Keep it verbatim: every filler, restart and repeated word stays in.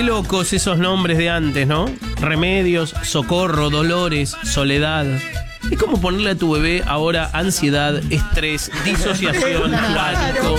locos esos nombres de antes, ¿no? Remedios, socorro, dolores, soledad. Es como ponerle a tu bebé ahora ansiedad, estrés, disociación, pánico.